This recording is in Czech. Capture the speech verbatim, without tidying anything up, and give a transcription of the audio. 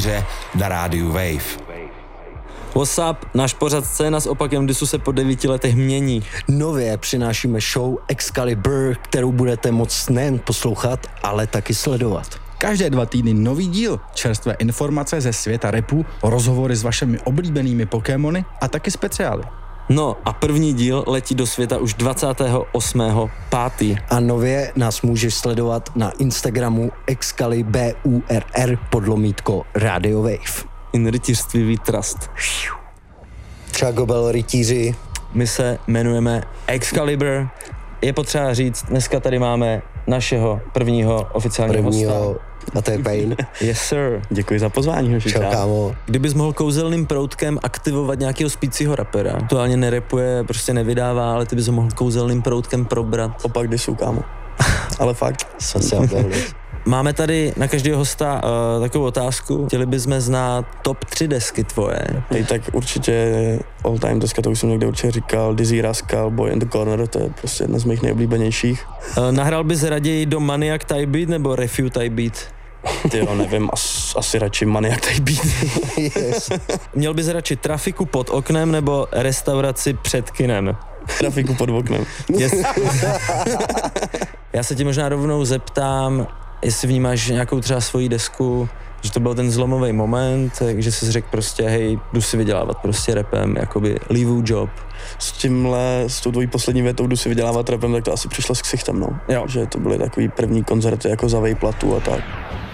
Týře na rádiu Wave. What's up? Náš pořad Scéna s opakem disu se po devíti letech mění. Nově přinášíme show Excalibur, kterou budete moct nejen poslouchat, ale taky sledovat. Každé dva týdny nový díl, čerstvé informace ze světa rapu, rozhovory s vašimi oblíbenými Pokémony a taky speciály. No a první díl letí do světa už dvacátého osmého pátého A nově nás můžeš sledovat na Instagramu Excalibur podlomítko Radio Wave. In rytířství we trust. Čau Gobel rytíři. My se jmenujeme Excalibur. Je potřeba říct, dneska tady máme našeho prvního oficiálního Prvního, hosta. a to je Pain. Yes sir. Děkuji za pozvání, hoši. Čau kámo. Kdybys mohl kouzelným proutkem aktivovat nějakého spícího rapera, aktuálně nerapuje, prostě nevydává, ale ty bys ho mohl kouzelným proutkem probrat. Opak disu, kámo. Ale fakt. Jsme se obehli. Máme tady na každého hosta uh, takovou otázku. Chtěli bychom znát top tři desky tvoje. Hej, tak určitě all time deska, to už jsem někde určitě říkal, Dizzy Rascal, Boy in the Corner, to je prostě jedna z mých nejoblíbenějších. Uh, nahrál bys raději do Maniac Type Beat nebo Refute Type Beat? Ty jo, nevím, as, asi radši Maniac Type Beat. Yes. Měl bys radši trafiku pod oknem nebo restauraci před kinem? Trafiku pod oknem. Yes. Já se tě možná rovnou zeptám, jestli vnímáš nějakou třeba svoji desku, že to byl ten zlomový moment, že jsi řekl prostě, hej, jdu si vydělávat prostě rapem, jakoby leave job. S tímhle, s tou tvojí poslední větou, jdu si vydělávat rapem, tak to asi přišlo s ksichtem, no. Jo. Že to byly takový první koncerty jako za vejplatu a tak.